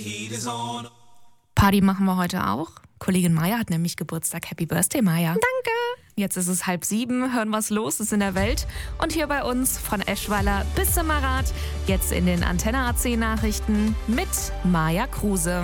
Party machen wir heute auch. Kollegin Maya hat nämlich Geburtstag. Happy Birthday, Maya. Danke. Jetzt ist es 6:30, hören, was los ist in der Welt. Und hier bei uns von Eschweiler bis Semmerath, jetzt in den Antenne AC Nachrichten mit Maja Kruse.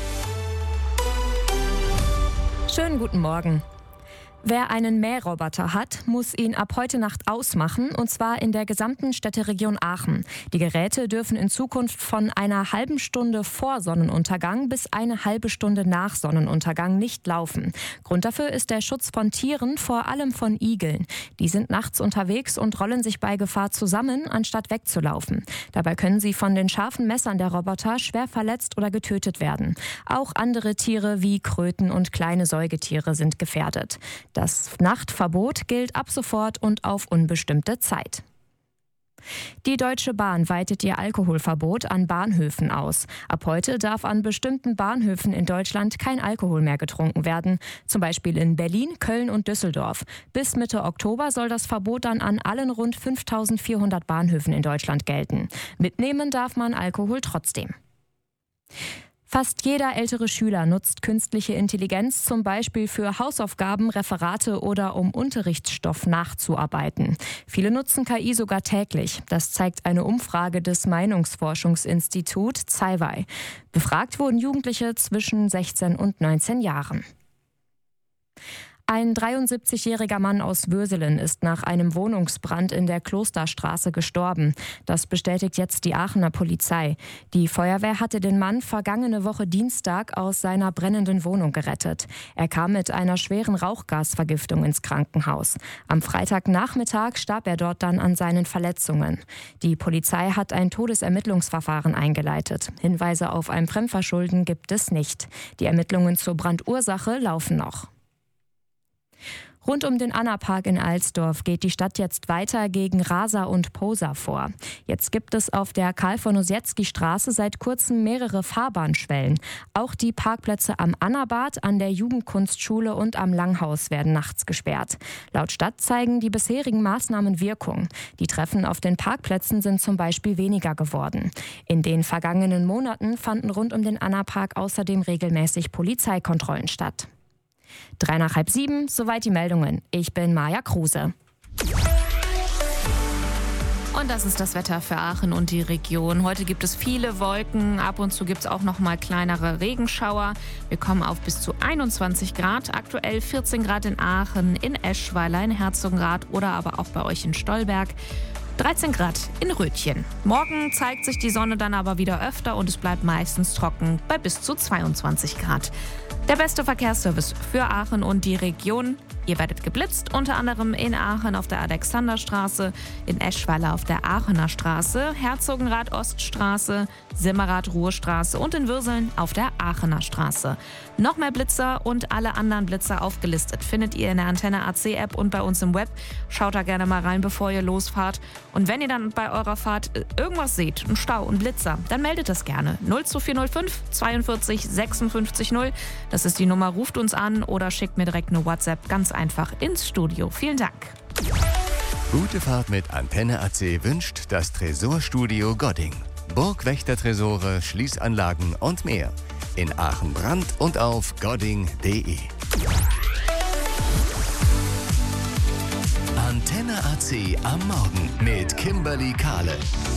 Schönen guten Morgen. Wer einen Mähroboter hat, muss ihn ab heute Nacht ausmachen, und zwar in der gesamten Städteregion Aachen. Die Geräte dürfen in Zukunft von einer halben Stunde vor Sonnenuntergang bis eine halbe Stunde nach Sonnenuntergang nicht laufen. Grund dafür ist der Schutz von Tieren, vor allem von Igeln. Die sind nachts unterwegs und rollen sich bei Gefahr zusammen, anstatt wegzulaufen. Dabei können sie von den scharfen Messern der Roboter schwer verletzt oder getötet werden. Auch andere Tiere wie Kröten und kleine Säugetiere sind gefährdet. Das Nachtverbot gilt ab sofort und auf unbestimmte Zeit. Die Deutsche Bahn weitet ihr Alkoholverbot an Bahnhöfen aus. Ab heute darf an bestimmten Bahnhöfen in Deutschland kein Alkohol mehr getrunken werden. Zum Beispiel in Berlin, Köln und Düsseldorf. Bis Mitte Oktober soll das Verbot dann an allen rund 5.400 Bahnhöfen in Deutschland gelten. Mitnehmen darf man Alkohol trotzdem. Fast jeder ältere Schüler nutzt künstliche Intelligenz zum Beispiel für Hausaufgaben, Referate oder um Unterrichtsstoff nachzuarbeiten. Viele nutzen KI sogar täglich. Das zeigt eine Umfrage des Meinungsforschungsinstituts ZEIWEI. Befragt wurden Jugendliche zwischen 16 und 19 Jahren. Ein 73-jähriger Mann aus Würselen ist nach einem Wohnungsbrand in der Klosterstraße gestorben. Das bestätigt jetzt die Aachener Polizei. Die Feuerwehr hatte den Mann vergangene Woche Dienstag aus seiner brennenden Wohnung gerettet. Er kam mit einer schweren Rauchgasvergiftung ins Krankenhaus. Am Freitagnachmittag starb er dort dann an seinen Verletzungen. Die Polizei hat ein Todesermittlungsverfahren eingeleitet. Hinweise auf ein Fremdverschulden gibt es nicht. Die Ermittlungen zur Brandursache laufen noch. Rund um den Anna-Park in Alsdorf geht die Stadt jetzt weiter gegen Raser und Poser vor. Jetzt gibt es auf der Karl-von-Ossietzky-Straße seit kurzem mehrere Fahrbahnschwellen. Auch die Parkplätze am Annabad, an der Jugendkunstschule und am Langhaus werden nachts gesperrt. Laut Stadt zeigen die bisherigen Maßnahmen Wirkung. Die Treffen auf den Parkplätzen sind zum Beispiel weniger geworden. In den vergangenen Monaten fanden rund um den Anna-Park außerdem regelmäßig Polizeikontrollen statt. 6:30, soweit die Meldungen. Ich bin Maja Kruse. Und das ist das Wetter für Aachen und die Region. Heute gibt es viele Wolken, ab und zu gibt es auch noch mal kleinere Regenschauer. Wir kommen auf bis zu 21 Grad, aktuell 14 Grad in Aachen, in Eschweiler, in Herzogenrath oder aber auch bei euch in Stolberg. 13 Grad in Rötchen. Morgen zeigt sich die Sonne dann aber wieder öfter und es bleibt meistens trocken bei bis zu 22 Grad. Der beste Verkehrsservice für Aachen und die Region. Ihr werdet geblitzt, unter anderem in Aachen auf der Alexanderstraße, in Eschweiler auf der Aachener Straße, Herzogenrath Oststraße, Semmerath Ruhrstraße und in Würseln auf der Aachener Straße. Noch mehr Blitzer und alle anderen Blitzer aufgelistet findet ihr in der Antenne AC App und bei uns im Web. Schaut da gerne mal rein, bevor ihr losfahrt. Und wenn ihr dann bei eurer Fahrt irgendwas seht, einen Stau, einen Blitzer, dann meldet das gerne. 02405 42 56 0. Das ist die Nummer, ruft uns an oder schickt mir direkt eine WhatsApp, ganz einfach ins Studio. Vielen Dank. Gute Fahrt mit Antenne AC wünscht das Tresorstudio Godding. Burgwächtertresore, Schließanlagen und mehr. In Aachen Brand und auf godding.de. Antenne AC am Morgen mit Kimberly Kahle.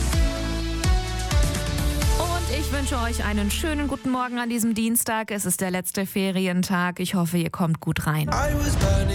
Ich wünsche euch einen schönen guten Morgen an diesem Dienstag. Es ist der letzte Ferientag. Ich hoffe, ihr kommt gut rein.